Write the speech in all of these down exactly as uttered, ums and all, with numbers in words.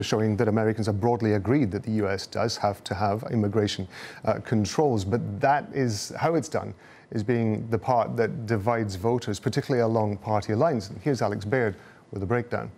showing that Americans are broadly agreed that the U S does have to have immigration uh, controls, but that is how it's done is being the part that divides voters, particularly along party lines. And here's Alex Baird with a breakdown.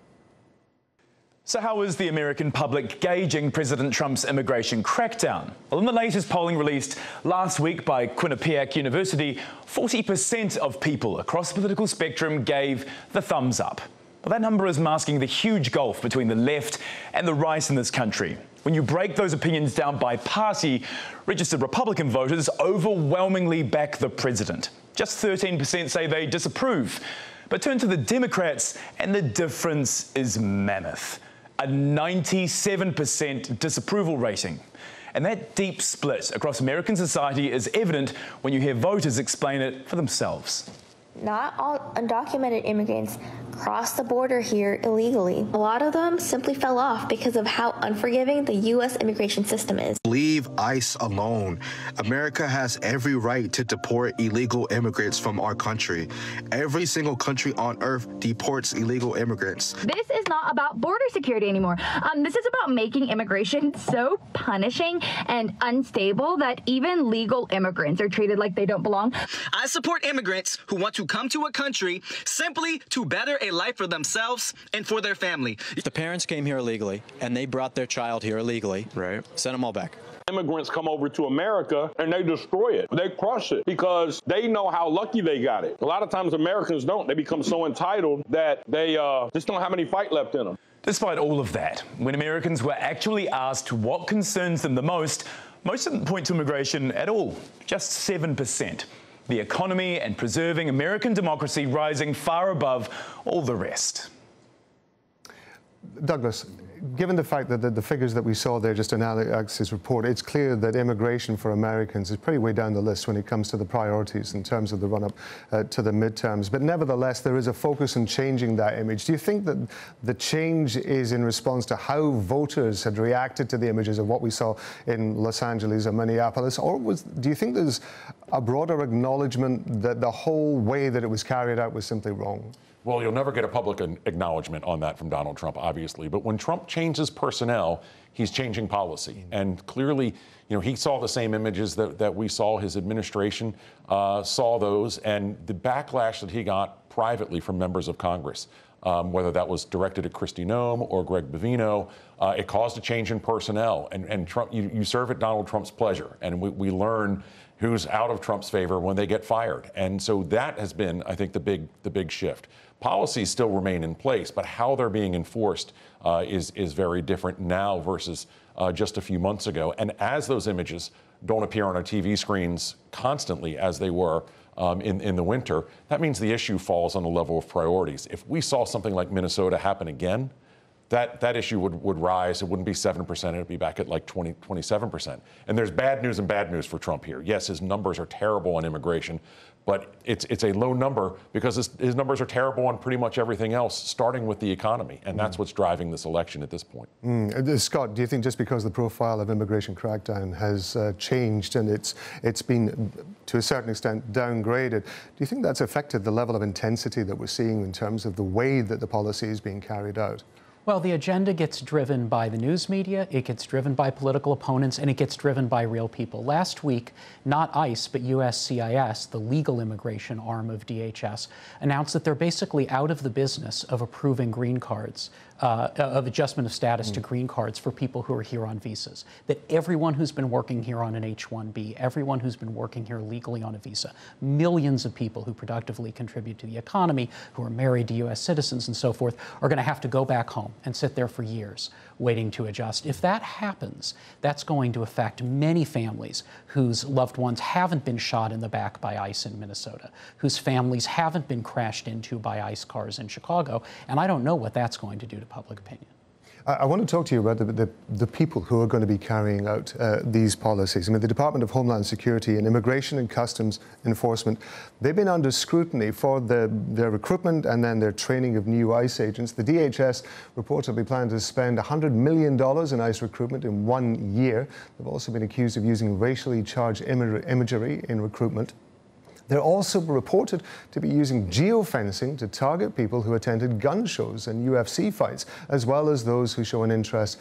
So how is the American public gauging President Trump's immigration crackdown? Well, in the latest polling released last week by Quinnipiac University, forty percent of people across the political spectrum gave the thumbs up. Well, that number is masking the huge gulf between the left and the right in this country. When you break those opinions down by party, registered Republican voters overwhelmingly back the president. Just thirteen percent say they disapprove. But turn to the Democrats and the difference is mammoth. A ninety-seven percent disapproval rating. And that deep split across American society is evident when you hear voters explain it for themselves. Not all undocumented immigrants crossed the border here illegally. A lot of them simply fell off because of how unforgiving the U S immigration system is. Leave ICE alone. America has every right to deport illegal immigrants from our country. Every single country on earth deports illegal immigrants. This is not about border security anymore. Um, this is about making immigration so punishing and unstable that even legal immigrants are treated like they don't belong. I support immigrants who want to come to a country simply to better a life for themselves and for their family. If the parents came here illegally and they brought their child here illegally, right, send them all back. Immigrants come over to America and they destroy it. They crush it because they know how lucky they got it. A lot of times Americans don't. They become so entitled that they uh, just don't have any fight left in them. Despite all of that, when Americans were actually asked what concerns them the most, most didn't point to immigration at all, just seven percent. The economy and preserving American democracy rising far above all the rest. Douglas, given the fact that the, the figures that we saw there just in Alex's report, it's clear that immigration for Americans is pretty way down the list when it comes to the priorities in terms of the run-up uh, to the midterms. But nevertheless, there is a focus on changing that image. Do you think that the change is in response to how voters had reacted to the images of what we saw in Los Angeles or Minneapolis? Or was, do you think there's a broader acknowledgement that the whole way that it was carried out was simply wrong? Well, you'll never get a public acknowledgement on that from Donald Trump, obviously. But when Trump changes personnel, he's changing policy. And clearly, you know, he saw the same images that, that we saw. His administration uh, saw those. And the backlash that he got privately from members of Congress, um, whether that was directed at Kristi Noem or Greg Bovino, uh, it caused a change in personnel. And, and Trump, you, you serve at Donald Trump's pleasure. And we, we learn who's out of Trump's favor when they get fired. And so that has been, I think, the big the big shift. Policies still remain in place, but how they're being enforced uh, is, is very different now versus uh, just a few months ago. And as those images don't appear on our T V screens constantly as they were um, in, in the winter, that means the issue falls on the level of priorities. If we saw something like Minnesota happen again, that, that issue would, would rise. It wouldn't be seven percent. It would be back at like twenty, twenty-seven percent. And there's bad news and bad news for Trump here. Yes, his numbers are terrible on immigration, but it's it's a low number because his, his numbers are terrible on pretty much everything else, starting with the economy. And that's what's driving this election at this point. Mm. Scott, do you think just because the profile of immigration crackdown has uh, changed and it's it's been, to a certain extent, downgraded, do you think that's affected the level of intensity that we're seeing in terms of the way that the policy is being carried out? Well, the agenda gets driven by the news media, it gets driven by political opponents, and it gets driven by real people. Last week, not ICE, but U S C I S, the legal immigration arm of D H S, announced that they're basically out of the business of approving green cards, uh, of adjustment of status mm. to green cards for people who are here on visas. That everyone who's been working here on an H one B, everyone who's been working here legally on a visa, millions of people who productively contribute to the economy, who are married to U S citizens and so forth, are going to have to go back home and sit there for years waiting to adjust. If that happens, that's going to affect many families whose loved ones haven't been shot in the back by ICE in Minnesota, whose families haven't been crashed into by ICE cars in Chicago, and I don't know what that's going to do to public opinion. I want to talk to you about the, the, the people who are going to be carrying out uh, these policies. I mean, the Department of Homeland Security and Immigration and Customs Enforcement, they've been under scrutiny for the, their recruitment and then their training of new ICE agents. The D H S reportedly planned to spend one hundred million dollars in ICE recruitment in one year. They've also been accused of using racially charged imagery in recruitment. They're also reported to be using geofencing to target people who attended gun shows and U F C fights, as well as those who show an interest